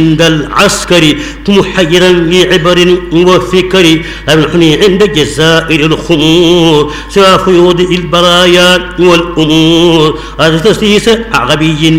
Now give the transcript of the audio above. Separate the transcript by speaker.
Speaker 1: عند العسكر محيرا لعبر وفكر أمنحني عند جزائر الخمور سوى فيوض البرايا والأمور هذا تسليس عربي